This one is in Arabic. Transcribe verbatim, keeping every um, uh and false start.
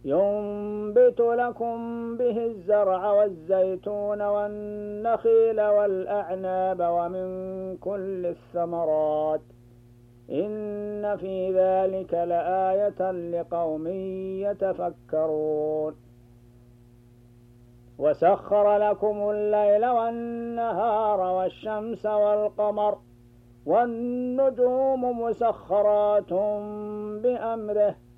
ينبت لكم به الزرع والزيتون والنخيل والأعناب ومن كل الثمرات إن في ذلك لآية لقوم يتفكرون. وسخر لكم الليل والنهار والشمس والقمر والنجوم مسخرات بأمره